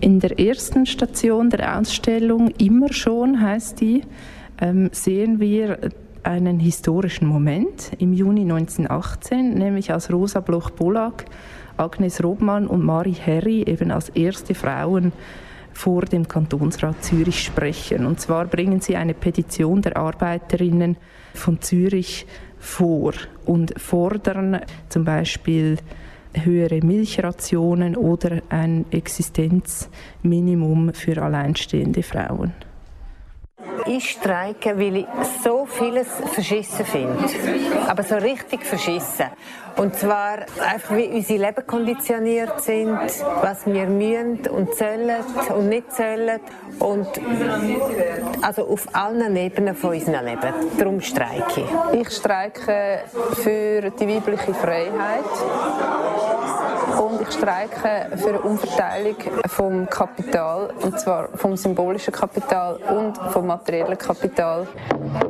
In der ersten Station der Ausstellung, immer schon heisst die, sehen wir einen historischen Moment im Juni 1918, nämlich als Rosa Bloch-Bolag, Agnes Robmann und Marie Herry eben als erste Frauen vor dem Kantonsrat Zürich sprechen. Und zwar bringen sie eine Petition der Arbeiterinnen von Zürich vor und fordern zum Beispiel höhere Milchrationen oder ein Existenzminimum für alleinstehende Frauen. Ich streike, weil ich so vieles verschissen finde. Aber so richtig verschissen. Und zwar einfach, wie unsere Leben konditioniert sind, was wir müssen und sollen und nicht sollen. Und also auf allen Ebenen von unserem Leben. Darum streike ich. Ich streike für die weibliche Freiheit. Und ich streike für eine Umverteilung vom Kapital, und zwar vom symbolischen Kapital und vom materiellen Kapital.